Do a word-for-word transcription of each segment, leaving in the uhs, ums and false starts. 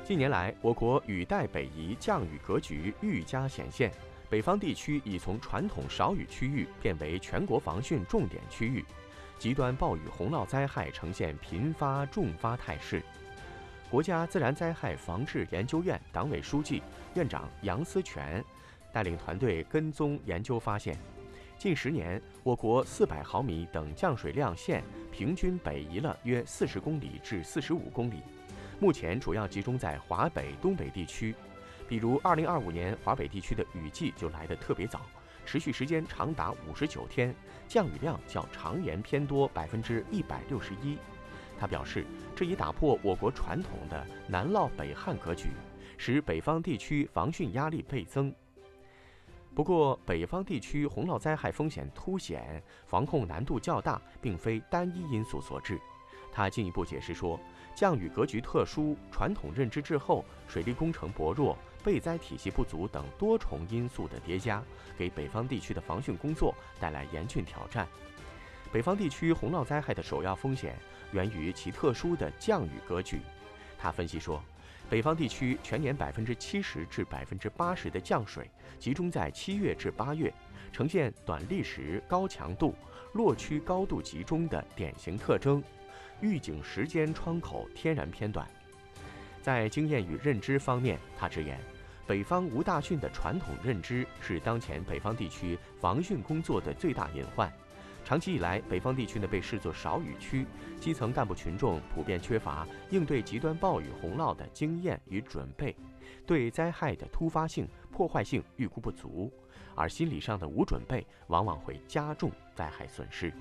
近年来，我国雨带北移，降雨格局愈加显现，北方地区已从传统少雨区域变为全国防汛重点区域，极端暴雨洪涝灾害呈现频发重发态势。国家自然灾害防治研究院党委书记、院长杨思全带领团队跟踪研究发现，近十年，我国四百毫米等降水量线平均北移了约四十公里至四十五公里。目前主要集中在华北、东北地区，比如二零二五年华北地区的雨季就来得特别早，持续时间长达五十九天，降雨量较常年偏多百分之一百六十一。他表示，这已打破我国传统的南涝北旱格局，使北方地区防汛压力倍增。不过，北方地区洪涝灾害风险凸显，防控难度较大，并非单一因素所致。他进一步解释说，降雨格局特殊、传统认知滞后、水利工程薄弱、备灾体系不足等多重因素的叠加，给北方地区的防汛工作带来严峻挑战。北方地区洪涝灾害的首要风险源于其特殊的降雨格局。他分析说，北方地区全年百分之七十至百分之八十的降水集中在七月至八月，呈现短历时、高强度、落区高度集中的典型特征。预警时间窗口天然偏短。在经验与认知方面，他直言，北方无大汛的传统认知是当前北方地区防汛工作的最大隐患。长期以来，北方地区呢被视作少雨区，基层干部群众普遍缺乏应对极端暴雨洪涝的经验与准备，对灾害的突发性、破坏性预估不足，而心理上的无准备往往会加重灾害损失。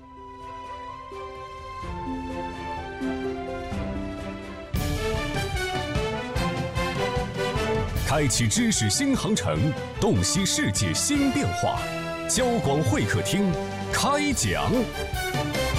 开启知识新航程，洞悉世界新变化。交广会客厅开讲。